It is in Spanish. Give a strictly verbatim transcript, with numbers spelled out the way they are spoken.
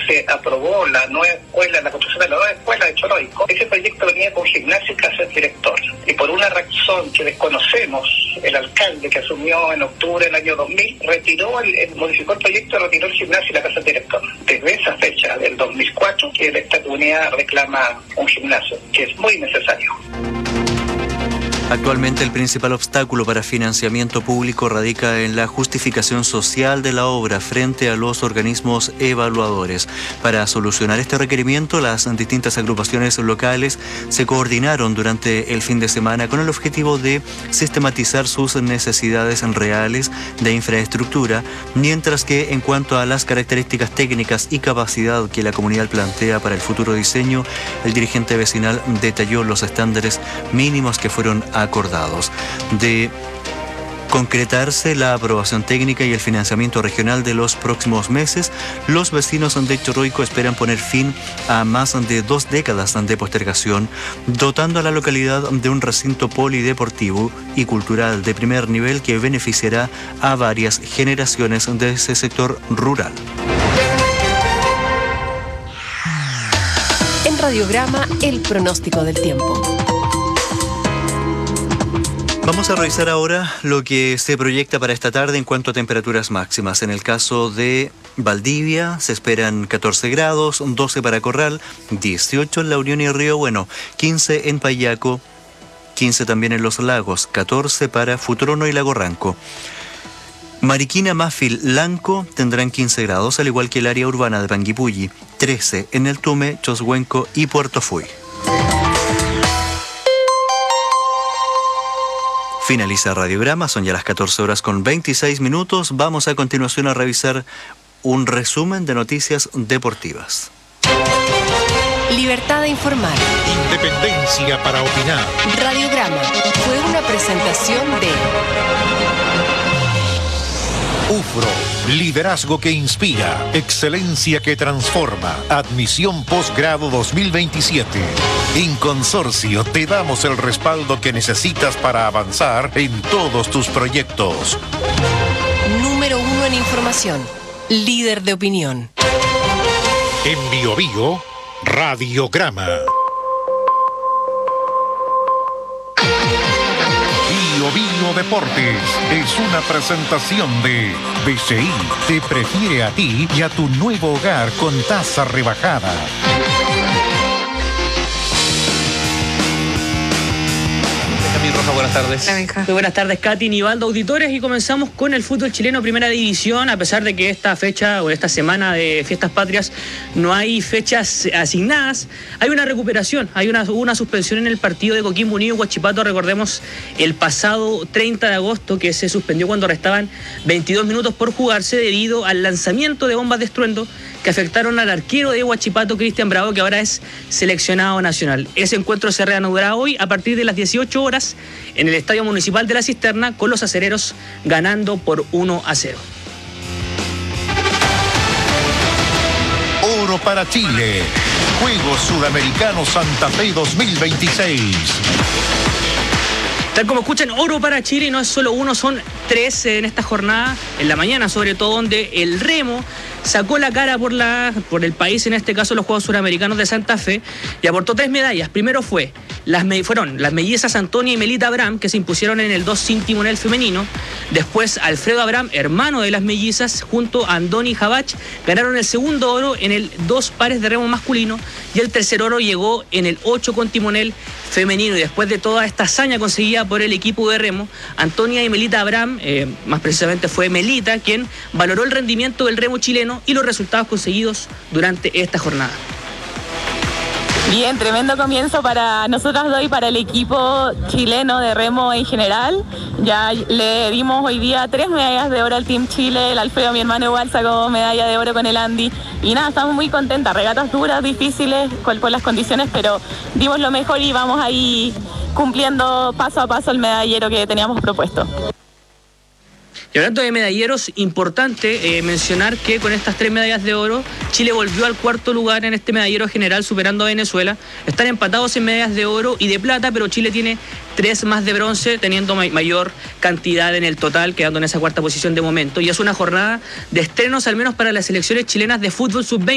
se aprobó la nueva escuela, la construcción de la nueva escuela de Choroico, ese proyecto venía con gimnasio y casa del director. Y por una razón que desconocemos, el alcalde que asumió en octubre del año dos mil, retiró, el, el modificó el proyecto, retiró el gimnasio y la casa del director. Desde esa fecha, del dos mil cuatro, que esta comunidad reclama un gimnasio, que es muy necesario. Actualmente el principal obstáculo para financiamiento público radica en la justificación social de la obra frente a los organismos evaluadores. Para solucionar este requerimiento, las distintas agrupaciones locales se coordinaron durante el fin de semana con el objetivo de sistematizar sus necesidades reales de infraestructura, mientras que en cuanto a las características técnicas y capacidad que la comunidad plantea para el futuro diseño, el dirigente vecinal detalló los estándares mínimos que fueron acordados. De concretarse la aprobación técnica y el financiamiento regional de los próximos meses, los vecinos de Choroico esperan poner fin a más de dos décadas de postergación, dotando a la localidad de un recinto polideportivo y cultural de primer nivel que beneficiará a varias generaciones de ese sector rural. En Radiograma, el pronóstico del tiempo. Vamos a revisar ahora lo que se proyecta para esta tarde en cuanto a temperaturas máximas. En el caso de Valdivia se esperan catorce grados, doce para Corral, dieciocho en La Unión y Río Bueno, quince en Payaco, quince también en Los Lagos, catorce para Futrono y Lago Ranco. Mariquina, Mafil, Lanco tendrán quince grados, al igual que el área urbana de Panguipulli, trece en El Tume, Choshuenco y Puerto Fuy. Finaliza Radiograma, son ya las catorce horas con veintiséis minutos. Vamos a continuación a revisar un resumen de noticias deportivas. Libertad de informar. Independencia para opinar. Radiograma fue una presentación de UFRO, liderazgo que inspira, excelencia que transforma, admisión posgrado dos mil veintisiete. En Consorcio te damos el respaldo que necesitas para avanzar en todos tus proyectos. Número uno en información, líder de opinión. En Bio Bio, Radiograma. Bio Bio Deportes es una presentación de B C I. Te prefiere a ti y a tu nuevo hogar con tasa rebajada. Roja, buenas tardes. Muy buenas tardes, Katy, Nivaldo, auditores, y comenzamos con el fútbol chileno Primera División. A pesar de que esta fecha o esta semana de Fiestas Patrias no hay fechas asignadas, hay una recuperación, hay una, una suspensión en el partido de Coquimbo Unido Huachipato, recordemos, el pasado treinta de agosto, que se suspendió cuando restaban veintidós minutos por jugarse debido al lanzamiento de bombas de estruendo que afectaron al arquero de Huachipato, Cristian Bravo, que ahora es seleccionado nacional. Ese encuentro se reanudará hoy a partir de las dieciocho horas en el Estadio Municipal de La Cisterna, con los acereros ganando por uno a cero. Oro para Chile. Juegos Sudamericanos Santa Fe dos mil veintiséis. Tal como escuchan, oro para Chile, y no es solo uno, son tres en esta jornada, en la mañana sobre todo, donde el remo sacó la cara por, la, por el país, en este caso los Juegos Suramericanos de Santa Fe, y aportó tres medallas. Primero fue las, fueron las mellizas Antonia y Melita Abraham, que se impusieron en el dos sin timonel femenino. Después Alfredo Abraham, hermano de las mellizas, junto a Andoni Jabach, ganaron el segundo oro en el dos pares de remo masculino, y el tercer oro llegó en el ocho con timonel femenino. Y después de toda esta hazaña conseguida por el equipo de remo, Antonia y Melita Abraham, eh, más precisamente fue Melita quien valoró el rendimiento del remo chileno y los resultados conseguidos durante esta jornada. Bien, tremendo comienzo para nosotras dos y para el equipo chileno de remo en general. Ya le dimos hoy día tres medallas de oro al Team Chile. El Alfredo, mi hermano, igual sacó medalla de oro con el Andy. Y nada, estamos muy contentas. Regatas duras, difíciles por las condiciones, pero dimos lo mejor y vamos ahí cumpliendo paso a paso el medallero que teníamos propuesto. Y hablando de medalleros, importante eh, mencionar que con estas tres medallas de oro, Chile volvió al cuarto lugar en este medallero general, superando a Venezuela. Están empatados en medallas de oro y de plata, pero Chile tiene tres más de bronce, teniendo may- mayor cantidad en el total, quedando en esa cuarta posición de momento. Y es una jornada de estrenos, al menos para las selecciones chilenas de fútbol sub veinte.